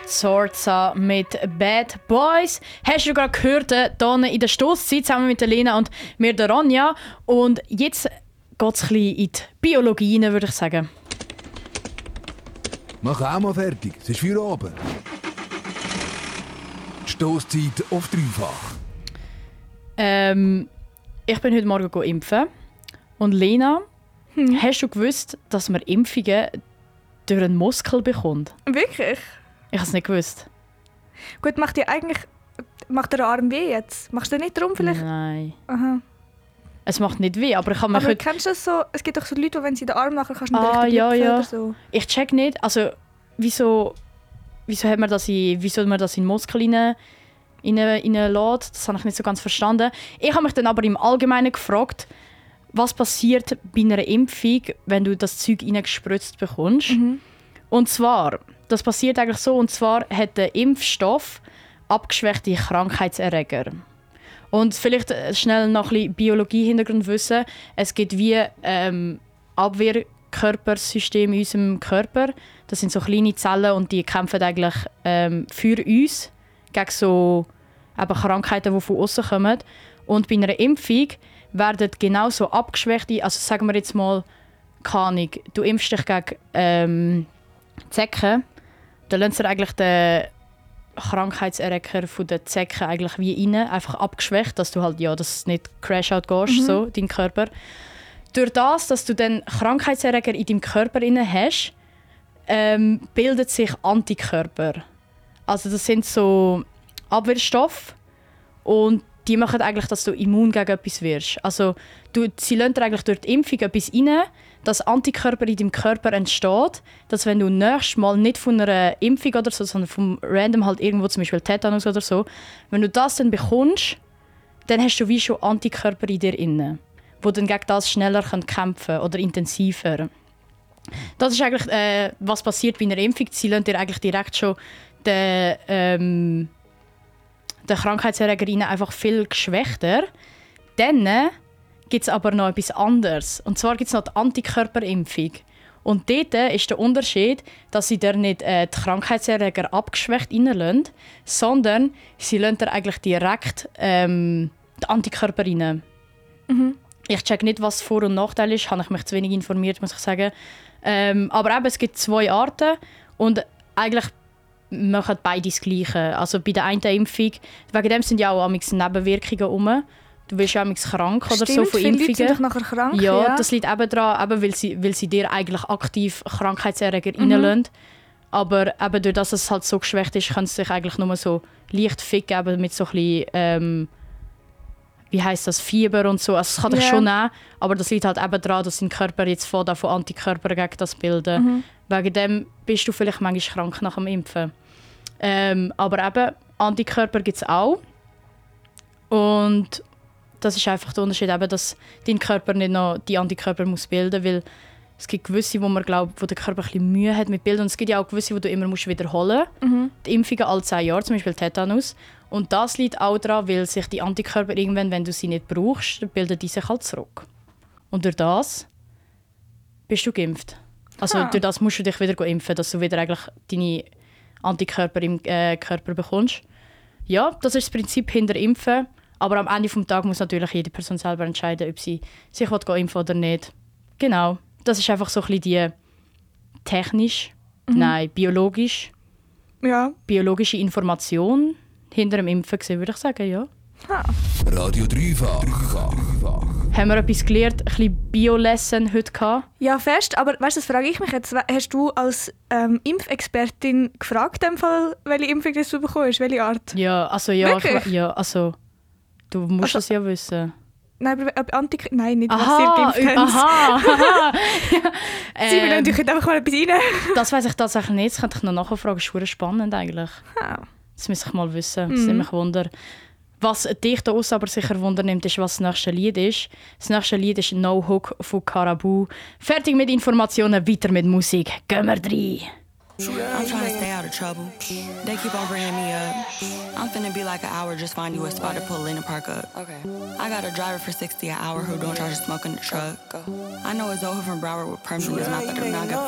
Sorza mit Bad Boys. Hast du gerade gehört, hier in der Stosszeit zusammen mit Lena und mir, der Ronja. Und jetzt geht es ein bisschen in die Biologie rein, würde ich sagen. Mach auch mal fertig, es ist Feierabend. Stosszeit auf dreifach. Ich bin heute Morgen impfen. Und Lena, hast du gewusst, dass man Impfungen durch einen Muskel bekommt? Wirklich? Ich habe es nicht gewusst. Gut, macht der Arm weh jetzt? Machst du nicht drum vielleicht? Nein. Aha. Es macht nicht weh, aber ich habe mich Aber kennst du das so? Es gibt doch so Leute, die, wenn sie den Arm machen, kannst du nicht ja. oder so. Ich check nicht, also wieso hat man das in den Muskel reinlässt, das habe ich nicht so ganz verstanden. Ich habe mich dann aber im Allgemeinen gefragt, was passiert bei einer Impfung, wenn du das Zeug reingespritzt bekommst. Und zwar, das passiert eigentlich so, und zwar hat der Impfstoff abgeschwächte Krankheitserreger. Und vielleicht schnell noch ein bisschen Biologie-Hintergrund wissen. Es gibt wie Abwehrkörpersysteme in unserem Körper. Das sind so kleine Zellen und die kämpfen eigentlich für uns gegen so Krankheiten, die von außen kommen. Und bei einer Impfung werden genauso abgeschwächte, also sagen wir jetzt mal, keine Ahnung, du impfst dich gegen Zecken, dann lassen sie eigentlich den Krankheitserreger von den Zecken eigentlich wie rein, einfach abgeschwächt, dass du halt, dass du nicht crash-out gehst, so, dein Körper. Durch das, dass du den Krankheitserreger in deinem Körper hast, bilden sich Antikörper. Also das sind so Abwehrstoffe und die machen eigentlich, dass du immun gegen etwas wirst. Also sie lassen dir eigentlich durch die Impfung etwas rein, dass Antikörper in deinem Körper entsteht, dass wenn du nächstes Mal nicht von einer Impfung oder so, sondern vom random halt irgendwo, zum Beispiel Tetanus oder so, wenn du das dann bekommst, dann hast du wie schon Antikörper in dir inne, die dann gegen das schneller kämpfen können oder intensiver. Das ist eigentlich, was passiert bei einer Impfung. Sie lassen dir eigentlich direkt schon den Krankheitserreger rein, einfach viel geschwächter. Dann gibt es aber noch etwas anderes. Und zwar gibt es noch die Antikörperimpfung. Und dort ist der Unterschied, dass sie dir nicht die Krankheitserreger abgeschwächt reinlassen, sondern sie lassen dir eigentlich direkt die Antikörper rein. Ich check nicht, was Vor- und Nachteil ist. Habe ich mich zu wenig informiert, muss ich sagen. Aber eben, es gibt 2 Arten. Und eigentlich machen beide das Gleiche. Also bei der einen Impfung, wegen dem sind ja auch Nebenwirkungen rum. Du wirst ja krank oder so von Impfungen. Leute sind doch nachher krank. Ja, das liegt eben daran, weil sie dir eigentlich aktiv Krankheitserreger reinlassen. Aber eben durch das es halt so geschwächt ist, kann es sich eigentlich nur so leicht ficken, eben mit so ein bisschen, wie heisst das, Fieber und so. Also es kann dich schon nehmen, aber das liegt halt eben daran, dass dein Körper jetzt von Antikörper gegen das bilden. Wegen dem bist du vielleicht manchmal krank nach dem Impfen. Aber eben, Antikörper gibt es auch. Und das ist einfach der Unterschied, eben, dass dein Körper nicht noch die Antikörper muss bilden muss, weil es gibt gewisse, wo man glaubt, wo der Körper ein bisschen Mühe hat mit Bilden. Und es gibt ja auch gewisse, die du immer wiederholen musst. Die Impfungen alle 10 Jahre, zum Beispiel Tetanus. Und das liegt auch daran, weil sich die Antikörper irgendwann, wenn du sie nicht brauchst, dann bilden die sich halt zurück. Und durch das bist du geimpft. Also durch das musst du dich wieder impfen, dass du wieder eigentlich deine Antikörper im Körper bekommst. Ja, das ist das Prinzip hinter Impfen. Aber am Ende des Tages muss natürlich jede Person selber entscheiden, ob sie sich impfen will oder nicht. Genau. Das ist einfach so ein bisschen die biologische Information hinter dem Impfen gewesen, würde ich sagen, ja. Radio Dreifach. Haben wir etwas gelernt, ein bisschen Bio-Lesson heute gehabt? Ja, fest. Aber weißt du, das frage ich mich jetzt. Hast du als Impfexpertin gefragt, in dem Fall, welche Impfung du bekommen hast? Welche Art? Ja, also du musst es ja wissen. Nein, aber Nein, nicht, was ihr geimpft habt. Aha. Sie will natürlich einfach mal etwas rein. Das weiss ich tatsächlich nicht. Das könnte ich noch nachfragen. Das ist sehr spannend eigentlich. Das muss ich mal wissen. Das nimmt mich Wunder. Was dich da aber sicher Wunder nimmt, ist, was das nächste Lied ist. Das nächste Lied ist «No Hook» von Carabou. Fertig mit Informationen, weiter mit Musik. Gehen wir rein. I'm trying to stay out of trouble. They keep on bringing me up. I'm finna be like an hour, just find you a spot to pull in and park up. Okay. I got a driver for $60 an hour who don't charge a smoke in the truck. Go. I know a Zoho from Broward with perms in his mouth, but I do not give a